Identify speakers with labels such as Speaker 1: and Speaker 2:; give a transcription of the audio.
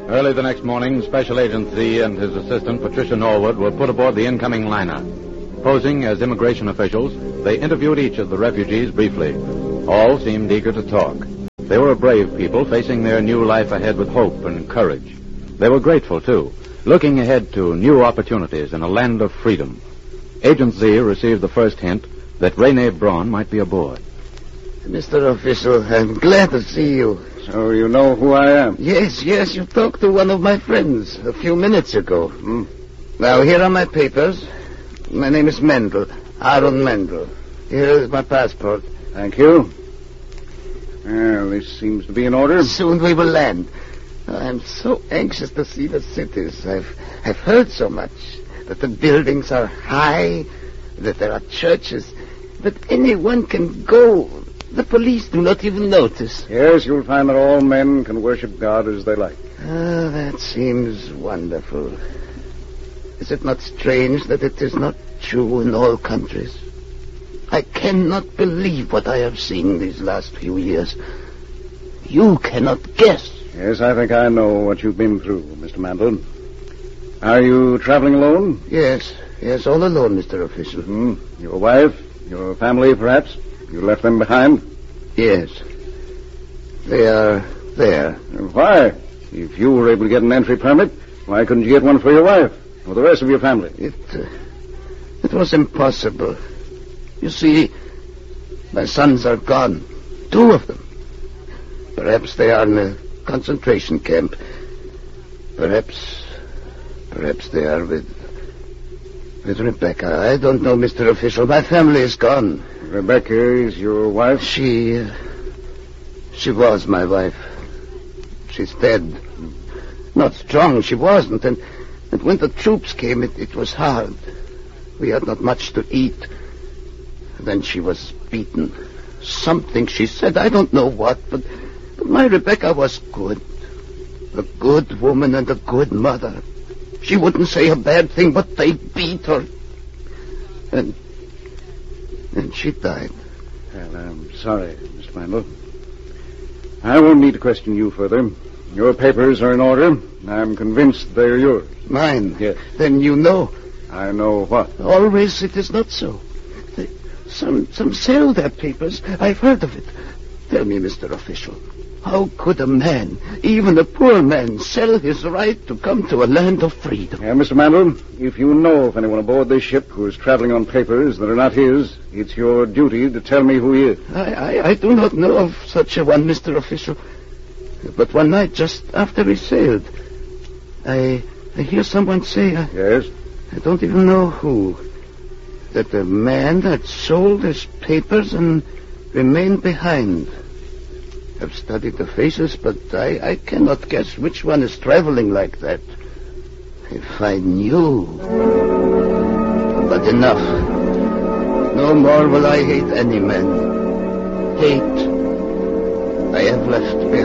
Speaker 1: Early the next morning, Special Agent Z and his assistant, Patricia Norwood, were put aboard the incoming liner. Posing as immigration officials, they interviewed each of the refugees briefly. All seemed eager to talk. They were a brave people facing their new life ahead with hope and courage. They were grateful, too, looking ahead to new opportunities in a land of freedom. Agent Z received the first hint that Rene Braun might be aboard.
Speaker 2: Mr. Official, I'm glad to see you.
Speaker 3: So you know who I am?
Speaker 2: Yes, you talked to one of my friends a few minutes ago. Now, here are my papers. My name is Mendel, Aaron Mendel. Here is my passport.
Speaker 3: Thank you. Well, this seems to be in order.
Speaker 2: Soon we will land. I'm so anxious to see the cities. I've heard so much. That the buildings are high, that there are churches, that anyone can go. The police do not even notice.
Speaker 3: Yes, you'll find that all men can worship God as they like.
Speaker 2: That seems wonderful. Is it not strange that it is not true in all countries? I cannot believe what I have seen these last few years. You cannot guess.
Speaker 3: Yes, I think I know what you've been through, Mr. Mandel. Are you traveling alone?
Speaker 2: Yes, all alone, Mr. Official.
Speaker 3: Your wife, your family, perhaps? You left them behind?
Speaker 2: Yes. They are there.
Speaker 3: Why? If you were able to get an entry permit, why couldn't you get one for your wife or the rest of your family?
Speaker 2: It was impossible. You see, my sons are gone. 2 of them. Perhaps they are in a concentration camp. Perhaps they are with Rebecca. I don't know, Mr. Official. My family is gone.
Speaker 3: Rebecca is your wife?
Speaker 2: She was my wife. She's dead. Not strong, she wasn't. And when the troops came, it was hard. We had not much to eat. Then she was beaten. Something she said, I don't know what, but my Rebecca was good. A good woman and a good mother. She wouldn't say a bad thing, but they beat her. And she died.
Speaker 3: Well, I'm sorry, Mr. Mandel. I won't need to question you further. Your papers are in order. I'm convinced they're yours.
Speaker 2: Mine?
Speaker 3: Yes.
Speaker 2: Then you know.
Speaker 3: I know what?
Speaker 2: Always it is not so. Some sell their papers. I've heard of it. Tell me, Mr. Official, how could a man, even a poor man, sell his right to come to a land of freedom?
Speaker 3: Mr. Mandel, if you know of anyone aboard this ship who is traveling on papers that are not his, it's your duty to tell me who he is.
Speaker 2: I do not know of such a one, Mr. Official. But one night, just after we sailed, I hear someone say...
Speaker 3: Yes?
Speaker 2: I don't even know who. That the man had sold his papers and remained behind. I've studied the faces, but I cannot guess which one is traveling like that. If I knew. But enough. No more will I hate any man. Hate I have left behind.